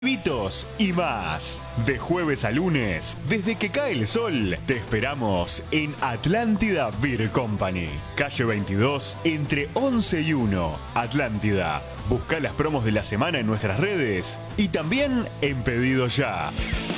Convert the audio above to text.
Vitos y más. De jueves a lunes, desde que cae el sol, te esperamos en Atlántida Beer Company. Calle 22, entre 11 y 1. Atlántida. Busca las promos de la semana en nuestras redes y también en Pedido Ya.